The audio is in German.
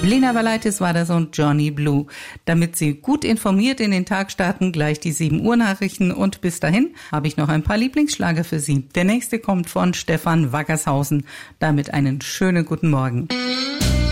Lena Valaitis war das und Johnny Blue. Damit Sie gut informiert in den Tag starten, gleich die 7 Uhr Nachrichten und bis dahin habe ich noch ein paar Lieblingsschlager für Sie. Der nächste kommt von Stefan Wackershausen. Damit einen schönen guten Morgen.